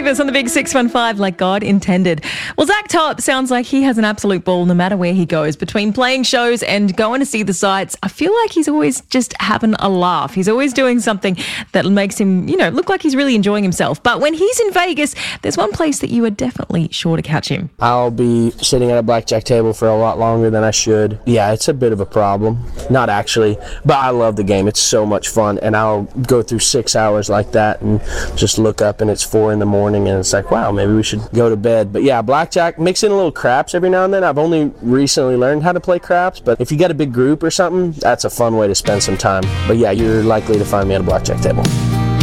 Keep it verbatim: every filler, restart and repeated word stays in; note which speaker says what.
Speaker 1: Agnes on the Big six one five, like God intended. Well, Zach Top sounds like he has an absolute ball no matter where he goes. Between playing shows and going to see the sights, I feel like he's always just having a laugh. He's always doing something that makes him, you know, look like he's really enjoying himself. But when he's in Vegas, there's one place that you are definitely sure to catch him.
Speaker 2: I'll be sitting at a blackjack table for a lot longer than I should. Yeah, it's a bit of a problem. Not actually, but I love the game. It's so much fun, and I'll go through six hours like that and just look up and it's four in the morning and it's like, wow, maybe we should go to bed. But yeah, blackjack, mix in a little craps every now and then. I've only recently learned how to play craps, but if you got a big group or something, that's a fun way to spend some time. But yeah, you're likely to find me at a blackjack table.